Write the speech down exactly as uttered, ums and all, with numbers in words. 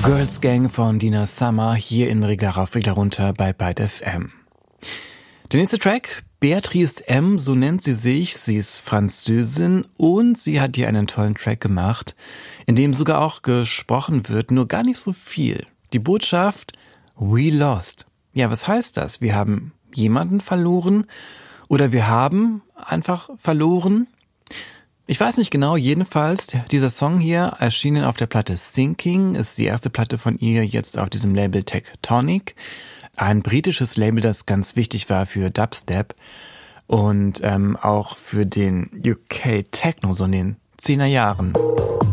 Girls Gang von Dina Summer hier in Regler rauf, Regler runter bei Byte F M. Der nächste Track, Beatrice M., so nennt sie sich, sie ist Französin und sie hat hier einen tollen Track gemacht, in dem sogar auch gesprochen wird, nur gar nicht so viel. Die Botschaft, we lost. Ja, was heißt das? Wir haben jemanden verloren oder wir haben einfach verloren? Ich weiß nicht genau, jedenfalls, dieser Song hier, erschienen auf der Platte Sinking, ist die erste Platte von ihr jetzt auf diesem Label Tectonic. Ein britisches Label, das ganz wichtig war für Dubstep und ähm, auch für den U K Techno, so in den zehner Jahren.